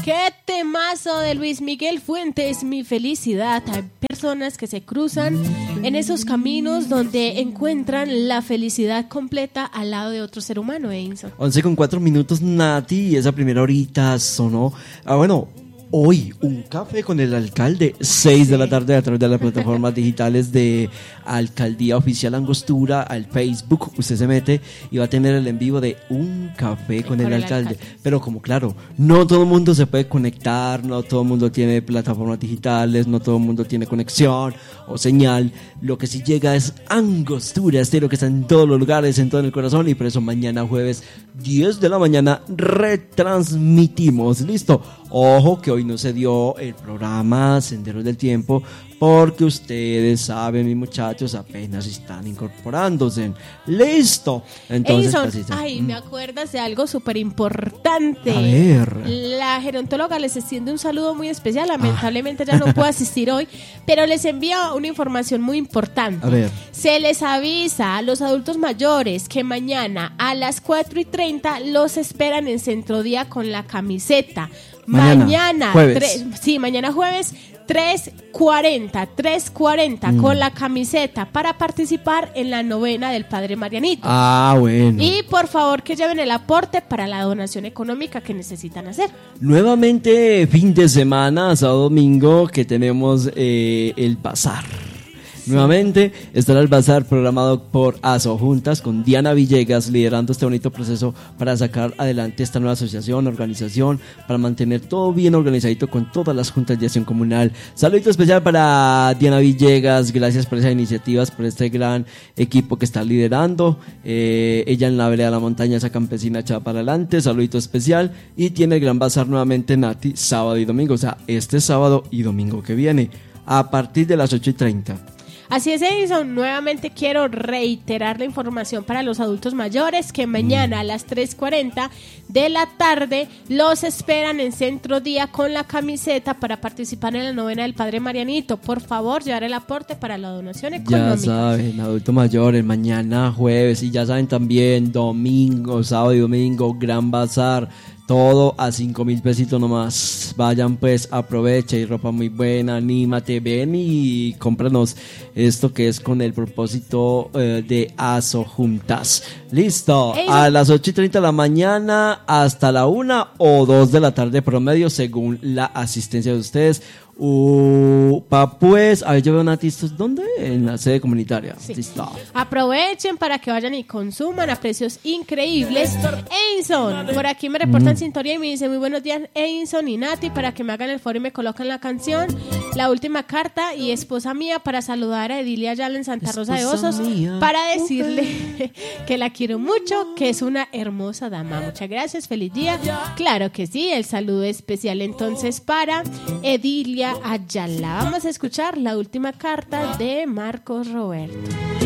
Qué temazo de Luis Miguel Fuentes, Mi Felicidad. Hay personas que se cruzan en esos caminos donde encuentran la felicidad completa al lado de otro ser humano, Edinson. 11:04, Nati, y esa primera horita sonó. Hoy, un café con el alcalde, 6 de la tarde a través de las plataformas digitales de Alcaldía Oficial Angostura, al Facebook, usted se mete y va a tener el en vivo de un café con el alcalde. Pero como claro, no todo el mundo se puede conectar, no todo el mundo tiene plataformas digitales, no todo el mundo tiene conexión o señal. Lo que sí llega es Angostura Estéreo, que está en todos los lugares, en todo el corazón, y por eso mañana jueves 10 de la mañana retransmitimos. Listo. Ojo que hoy no se dio el programa Senderos del Tiempo porque ustedes saben, mis muchachos, apenas están incorporándose. ¡Listo! Entonces, me acuerdas de algo súper importante. A ver. La gerontóloga les extiende un saludo muy especial. Lamentablemente ya no puedo asistir hoy, pero les envía una información muy importante. A ver. Se les avisa a los adultos mayores que mañana a las 4:30 los esperan en Centro Día con la camiseta. Mañana jueves. Mañana jueves 3:40 con la camiseta para participar en la novena del Padre Marianito. Bueno. Y por favor que lleven el aporte para la donación económica que necesitan hacer. Nuevamente fin de semana, sábado, domingo, que tenemos el bazar. Nuevamente estará el bazar programado por ASO Juntas, con Diana Villegas liderando este bonito proceso para sacar adelante esta nueva asociación, organización, para mantener todo bien organizadito con todas las juntas de acción comunal. Saludito especial para Diana Villegas, gracias por esas iniciativas, por este gran equipo que está liderando. Ella en la vereda de la montaña, esa campesina echada para adelante. Saludito especial. Y tiene el gran bazar nuevamente, Nati, sábado y domingo, o sea, este sábado y domingo que viene, a partir de las 8:30. Así es, Edison. Nuevamente quiero reiterar la información para los adultos mayores que mañana a las 3:40 de la tarde los esperan en Centro Día con la camiseta para participar en la novena del Padre Marianito. Por favor, llevar el aporte para la donación económica. Ya saben, adultos mayores, mañana jueves, y ya saben también, domingo, sábado y domingo, gran bazar. Todo a 5,000 pesitos nomás. Vayan pues, aprovecha, y ropa muy buena, anímate, ven y cómpranos esto que es con el propósito de ASO Juntas. Listo, a las 8:30 de la mañana hasta la 1 o 2 de la tarde promedio, según la asistencia de ustedes. Pues, a ver, yo veo natistas, ¿dónde? En la sede comunitaria. Sí. Aprovechen para que vayan y consuman a precios increíbles. Edinson, por aquí me reportan sintonía y me dice: muy buenos días, Edinson y Nati, para que me hagan el favor y me colocan la canción La Última Carta, y esposa mía, para saludar a Edilia Ayala en Santa Rosa de Osos, para decirle que la quiero mucho, que es una hermosa dama. Muchas gracias, feliz día. Claro que sí, el saludo especial entonces para Edilia Ayala. Vamos a escuchar La Última Carta de Marcos Roberto.